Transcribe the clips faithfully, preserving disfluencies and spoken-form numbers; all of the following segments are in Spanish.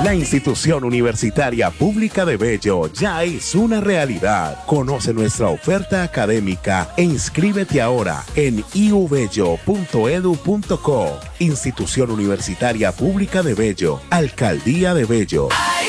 La institución universitaria pública de Bello ya es una realidad. Conoce nuestra oferta académica e inscríbete ahora en i u bello punto e d u punto co. Institución Universitaria Pública de Bello, Alcaldía de Bello.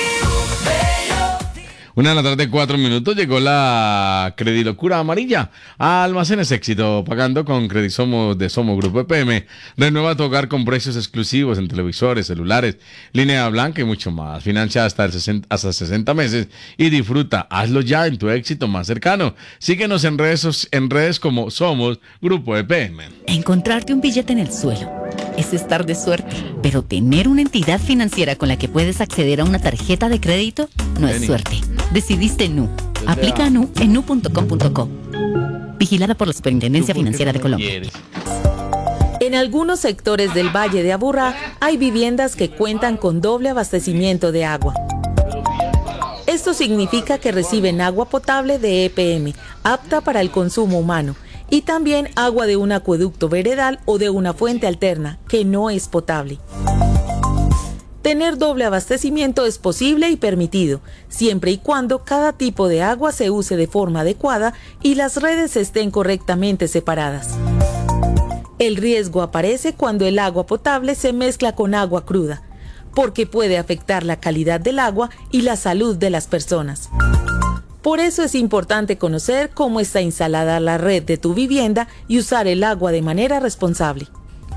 Una de la tarde, cuatro minutos, llegó la Credilocura amarilla a Almacenes Éxito, pagando con Credisomos de Somos Grupo E P M. Renueva tu hogar con precios exclusivos en televisores, celulares, línea blanca y mucho más. Financia hasta, el sesenta, hasta sesenta meses y disfruta. Hazlo ya en tu Éxito más cercano. Síguenos en redes, en redes como Somos Grupo E P M. Encontrarte un billete en el suelo es estar de suerte, pero tener una entidad financiera con la que puedes acceder a una tarjeta de crédito no es suerte. Decidiste N U. Aplica N U en nu punto com punto co. Vigilada por la Superintendencia Financiera de Colombia. En algunos sectores del Valle de Aburrá hay viviendas que cuentan con doble abastecimiento de agua. Esto significa que reciben agua potable de E P M, apta para el consumo humano, y también agua de un acueducto veredal o de una fuente alterna, que no es potable. Tener doble abastecimiento es posible y permitido, siempre y cuando cada tipo de agua se use de forma adecuada y las redes estén correctamente separadas. El riesgo aparece cuando el agua potable se mezcla con agua cruda, porque puede afectar la calidad del agua y la salud de las personas. Por eso es importante conocer cómo está instalada la red de tu vivienda y usar el agua de manera responsable.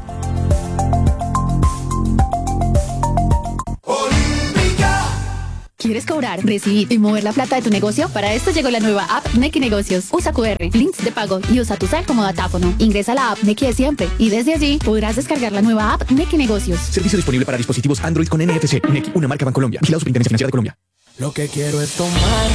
¿Quieres cobrar, recibir y mover la plata de tu negocio? Para esto llegó la nueva app Nequi Negocios. Usa cu erre, links de pago y usa tu cel como datáfono. Ingresa a la app Nequi de siempre y desde allí podrás descargar la nueva app Nequi Negocios. Servicio disponible para dispositivos Android con N F C. Nequi, una marca Bancolombia. Vigilado Superintendencia Financiera de Colombia. Lo que quiero es tomar